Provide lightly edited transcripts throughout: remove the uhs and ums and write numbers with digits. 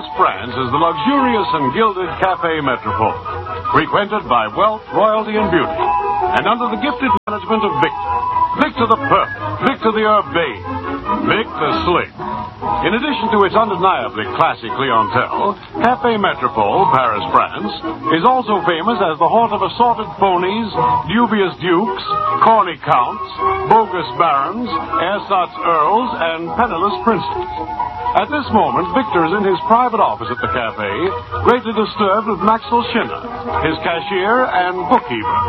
France is the luxurious and gilded Café Metropole, frequented by wealth, royalty, and beauty, and under the gifted management of Victor. Victor the perfect, Victor the urbane, Victor slick. In addition to its undeniably classy clientele, Café Metropole, Paris, France, is also famous as the haunt of assorted phonies, dubious dukes, corny counts, bogus barons, ersatz earls, and penniless princes. At this moment, Victor is in his private office at the cafe, greatly disturbed with Maxwell Schinner, his cashier and bookkeeper.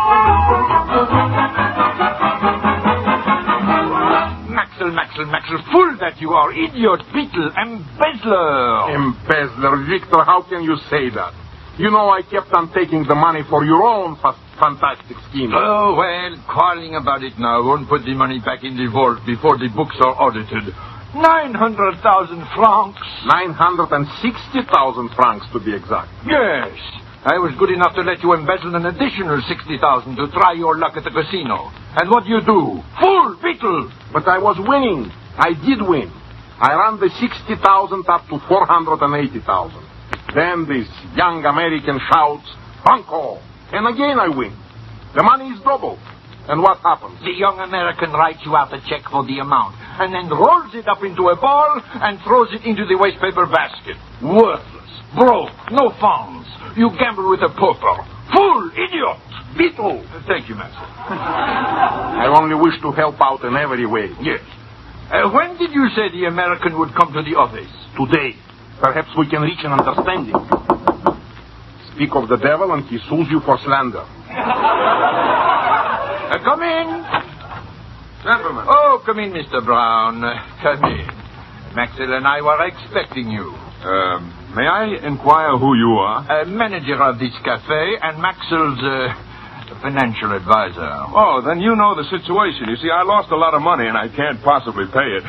Maxwell, fool that you are, idiot, beetle, embezzler. Embezzler, Victor, how can you say that? You know I kept on taking the money for your own fantastic scheme. Oh, well, quarreling about it now won't put the money back in the vault before the books are audited. 900,000 francs. 960,000 francs, to be exact. Yes. I was good enough to let you embezzle an additional 60,000 to try your luck at the casino. And what do you do? Fool, beetle! But I was winning. I did win. I ran the 60,000 up to 480,000. Then this young American shouts, Banco! And again I win. The money is double. And what happens? The young American writes you out a check for the amount, and then rolls it up into a ball and throws it into the wastepaper basket. Worthless. Broke. No funds. You gamble with a pauper. Fool! Idiot! Beetle! Thank you, Master. I only wish to help out in every way. Yes. When did you say the American would come to the office? Today. Perhaps we can reach an understanding. Speak of the devil and he sues you for slander. Come in. Gentlemen. Oh, come in, Mr. Brown. Come in. Maxwell and I were expecting you. May I inquire who you are? Manager of this cafe and Maxwell's financial advisor. Oh, then you know the situation. You see, I lost a lot of money and I can't possibly pay it.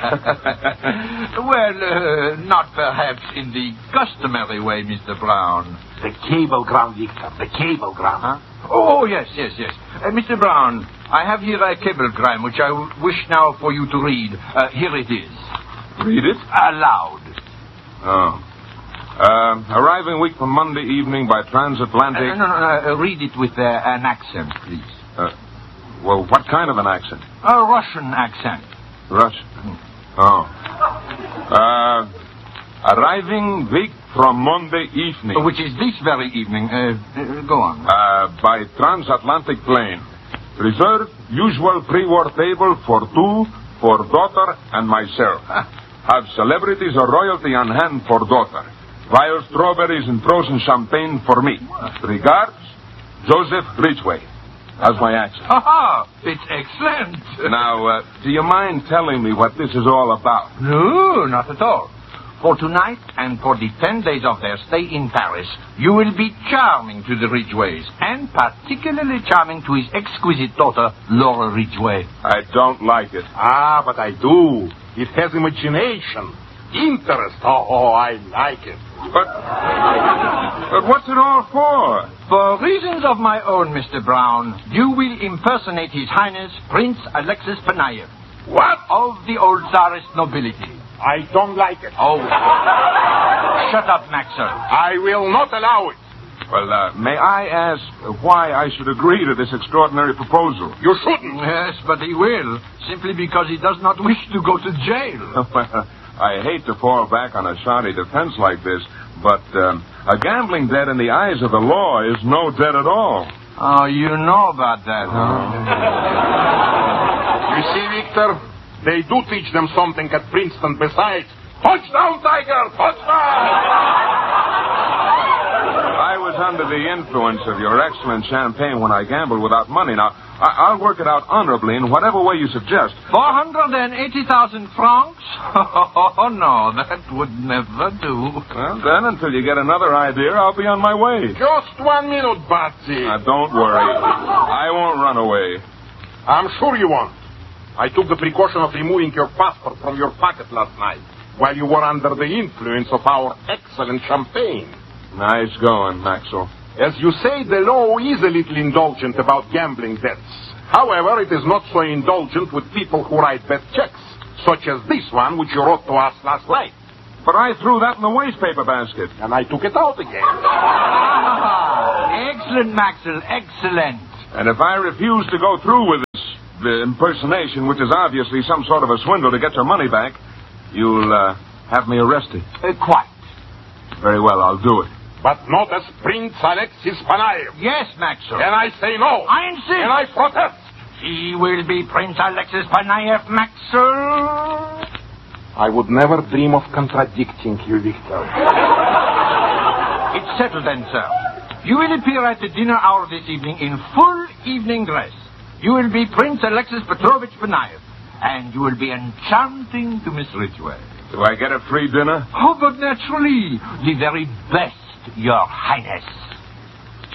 Well, not perhaps in the customary way, Mr. Brown. The cablegram, Victor. The cablegram. Huh? Oh, yes. Mr. Brown, I have here a cablegram which I wish now for you to read. Here it is. Read it? Aloud. Oh. Arriving week from Monday evening by transatlantic... No. Read it with an accent, please. Well, what kind of an accent? A Russian accent. Russian? Oh. Arriving week from Monday evening. Which is this very evening. Go on. By transatlantic plane. Reserved usual pre-war table for two, for daughter and myself. Have celebrities or royalty on hand for daughter. Wild strawberries and frozen champagne for me. Regards, Joseph Ridgway. That's my accent. Ha! It's excellent. Now, do you mind telling me what this is all about? No, not at all. For tonight and for the 10 days of their stay in Paris, you will be charming to the Ridgways, and particularly charming to his exquisite daughter, Laura Ridgway. I don't like it. Ah, but I do. It has imagination. Interest. Oh, I like it. But what's it all for? For reasons of my own, Mr. Brown, you will impersonate His Highness Prince Alexis Panayev. What? Of the old Tsarist nobility. I don't like it. Oh. Shut up, Maxwell. I will not allow it. Well, may I ask why I should agree to this extraordinary proposal? You shouldn't. Yes, but he will, simply because he does not wish to go to jail. I hate to fall back on a shoddy defense like this, but a gambling debt in the eyes of the law is no debt at all. Oh, you know about that, huh? You see, Victor, they do teach them something at Princeton besides. Touchdown, Tiger! Touchdown! I was under the influence of your excellent champagne when I gambled without money. Now, I'll work it out honorably in whatever way you suggest. 480,000 francs? Oh, no, that would never do. Well, then, until you get another idea, I'll be on my way. Just 1 minute, Batsy. Now, don't worry. I won't run away. I'm sure you won't. I took the precaution of removing your passport from your pocket last night while you were under the influence of our excellent champagne. Nice going, Maxwell. As you say, the law is a little indulgent about gambling debts. However, it is not so indulgent with people who write bad checks, such as this one which you wrote to us last night. But I threw that in the waste paper basket. And I took it out again. Excellent, Maxwell, excellent. And if I refuse to go through with this impersonation, which is obviously some sort of a swindle to get your money back, you'll have me arrested. Quite. Very well, I'll do it. But not as Prince Alexis Panaev. Yes, Maxwell. And I say no. I insist. And I protest. He will be Prince Alexis Panaev, Maxwell. I would never dream of contradicting you, Victor. It's settled then, sir. You will appear at the dinner hour this evening in full evening dress. You will be Prince Alexis Petrovich Panaev, and you will be enchanting to Miss Ridgway. Do I get a free dinner? Oh, but naturally, the very best, Your Highness.